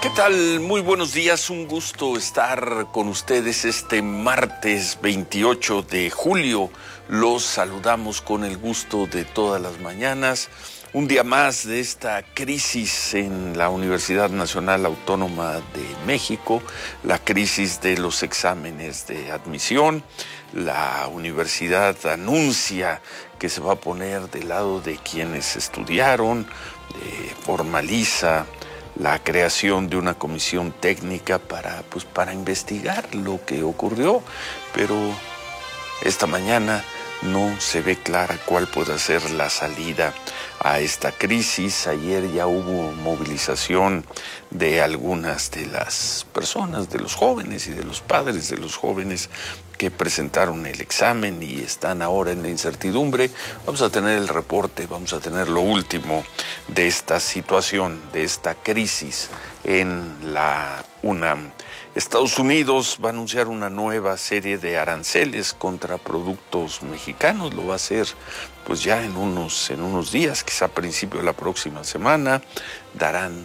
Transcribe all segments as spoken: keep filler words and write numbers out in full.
¿Qué tal? Muy buenos días, un gusto estar con ustedes este martes veintiocho de julio. Los saludamos con el gusto de todas las mañanas. Un día más de esta crisis en la Universidad Nacional Autónoma de México, la crisis de los exámenes de admisión. La universidad anuncia que se va a poner del lado de quienes estudiaron, eh, formaliza la creación de una comisión técnica para, pues, para investigar lo que ocurrió, pero esta mañana no se ve clara cuál puede ser la salida a esta crisis. Ayer ya hubo movilización de algunas de las personas, de los jóvenes y de los padres de los jóvenes que presentaron el examen y están ahora en la incertidumbre. Vamos a tener el reporte, vamos a tener lo último de esta situación, de esta crisis en la UNAM. Estados Unidos va a anunciar una nueva serie de aranceles contra productos mexicanos. Lo va a hacer pues ya en unos, en unos días, quizá a principio de la próxima semana. Darán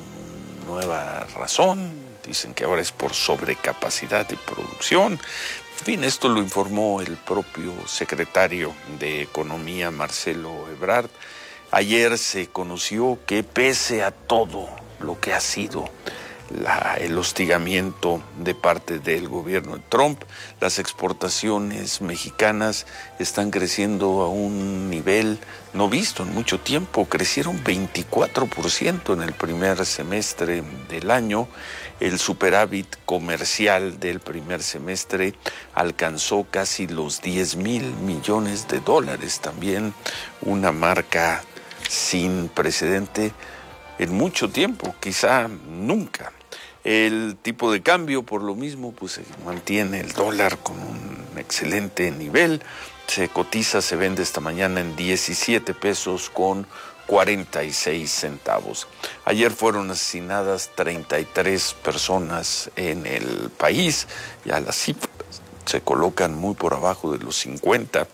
nueva razón. Dicen que ahora es por sobrecapacidad de producción. En fin, esto lo informó el propio secretario de Economía, Marcelo Ebrard. Ayer se conoció que pese a todo lo que ha sido La, el hostigamiento de parte del gobierno de Trump, las exportaciones mexicanas están creciendo a un nivel no visto en mucho tiempo. Crecieron veinticuatro por ciento en el primer semestre del año. El superávit comercial del primer semestre alcanzó casi los diez mil millones de dólares, también una marca sin precedente en mucho tiempo, quizá nunca. El tipo de cambio, por lo mismo, pues se mantiene el dólar con un excelente nivel. Se cotiza, se vende esta mañana en diecisiete pesos con cuarenta y seis centavos. Ayer fueron asesinadas treinta y tres personas en el país. Ya las cifras se colocan muy por abajo de los cincuenta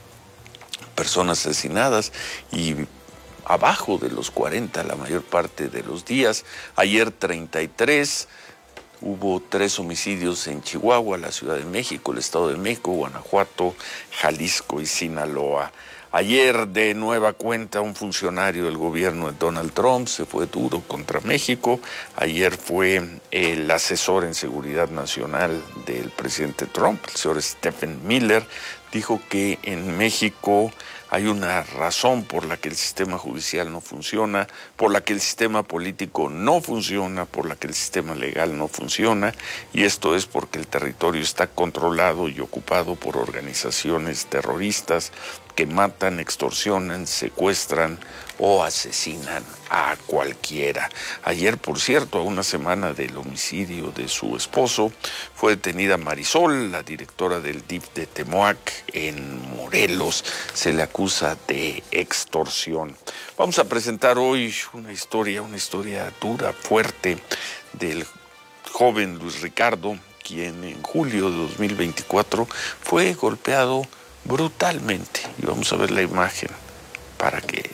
personas asesinadas y abajo de los cuarenta la mayor parte de los días. Ayer treinta y tres, hubo tres homicidios en Chihuahua, la Ciudad de México, el Estado de México, Guanajuato, Jalisco y Sinaloa. Ayer de nueva cuenta un funcionario del gobierno de Donald Trump se fue duro contra México. Ayer fue el asesor en seguridad nacional del presidente Trump, el señor Stephen Miller, dijo que en México hay una razón por la que el sistema judicial no funciona, por la que el sistema político no funciona, por la que el sistema legal no funciona, y esto es porque el territorio está controlado y ocupado por organizaciones terroristas que matan, extorsionan, secuestran o asesinan a cualquiera. Ayer, por cierto, a una semana del homicidio de su esposo, fue detenida Marisol, la directora del D I F de Temoac en Morelos. Se le acusa de extorsión. Vamos a presentar hoy una historia, una historia dura, fuerte, del joven Luis Ricardo, quien en julio de dos mil veinticuatro fue golpeado brutalmente. Y vamos a ver la imagen para que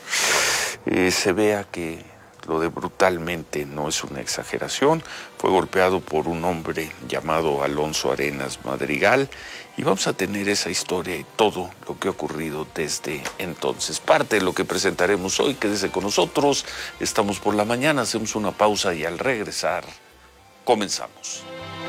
eh, se vea que lo de brutalmente no es una exageración. Fue golpeado por un hombre llamado Alonso Arenas Madrigal, y vamos a tener esa historia y todo lo que ha ocurrido desde entonces. Parte de lo que presentaremos hoy. Quédese con nosotros. Estamos por la mañana, hacemos una pausa y al regresar comenzamos.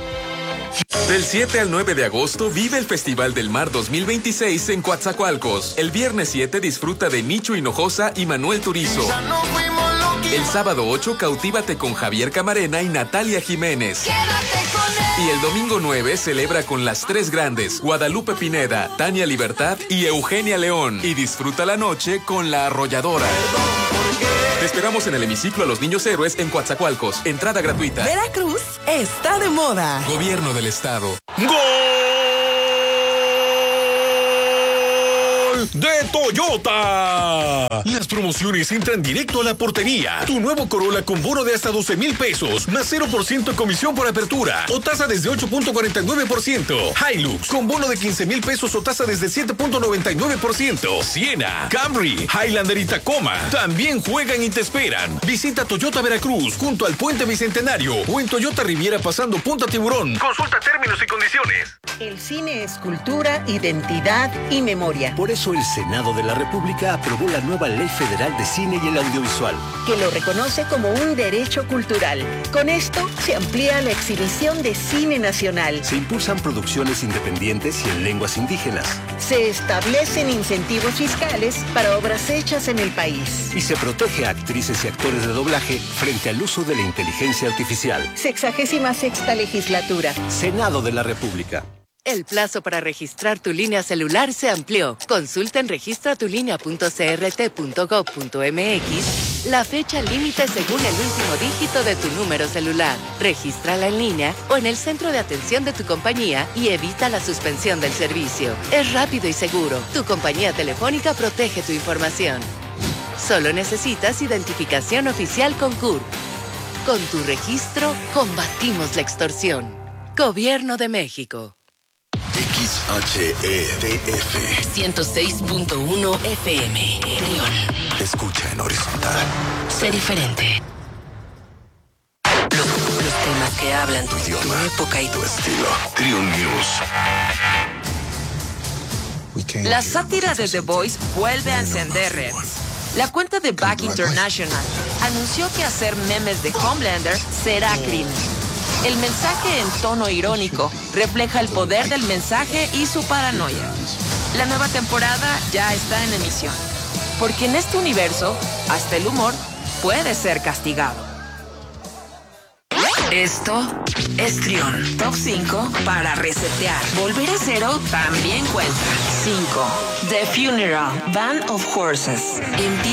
Del siete al nueve de agosto vive el Festival del Mar dos mil veintiséis en Coatzacoalcos. El viernes siete disfruta de Nicho Hinojosa y Manuel Turizo. El sábado ocho cautívate con Javier Camarena y Natalia Jiménez. Y el domingo nueve celebra con las tres grandes, Guadalupe Pineda, Tania Libertad y Eugenia León. Y disfruta la noche con La Arrolladora. Te esperamos en el hemiciclo a los Niños Héroes en Coatzacoalcos. Entrada gratuita. Veracruz está de moda. Gobierno del Estado. ¡Gol especial de Toyota. Las promociones entran directo a la portería. Tu nuevo Corolla con bono de hasta doce mil pesos, más cero por ciento comisión por apertura o tasa desde ocho punto cuarenta y nueve por ciento. Hilux con bono de quince mil pesos o tasa desde siete punto noventa y nueve por ciento. Siena, Camry, Highlander y Tacoma también juegan y te esperan. Visita Toyota Veracruz junto al Puente Bicentenario o en Toyota Riviera pasando Punta Tiburón. Consulta términos y condiciones. El cine es cultura, identidad y memoria. Por eso el Senado de la República aprobó la nueva Ley Federal de Cine y el Audiovisual, que lo reconoce como un derecho cultural. Con esto se amplía la exhibición de cine nacional. Se impulsan producciones independientes y en lenguas indígenas. Se establecen incentivos fiscales para obras hechas en el país. Y se protege a actrices y actores de doblaje frente al uso de la inteligencia artificial. Sexagésima sexta legislatura. Senado de la República. El plazo para registrar tu línea celular se amplió. Consulta en registratulinea punto c r t punto gov punto m x la fecha límite según el último dígito de tu número celular. Regístrala en línea o en el centro de atención de tu compañía y evita la suspensión del servicio. Es rápido y seguro. Tu compañía telefónica protege tu información. Solo necesitas identificación oficial con C U R. Con tu registro, combatimos la extorsión. Gobierno de México. X H E D F ciento seis punto uno F M. Trión. Escucha en horizontal. Sé diferente. Los, los temas que hablan tu idioma, tu época y tu estilo. Trión News. La sátira de The Voice vuelve a encender redes. La cuenta de Back International anunció que hacer memes de Homelander será crimen. El mensaje en tono irónico refleja el poder del mensaje y su paranoia. La nueva temporada ya está en emisión, porque en este universo, hasta el humor puede ser castigado. Esto es Trión. Top cinco para resetear. Volver a cero también cuenta. cinco. The Funeral, Band of Horses.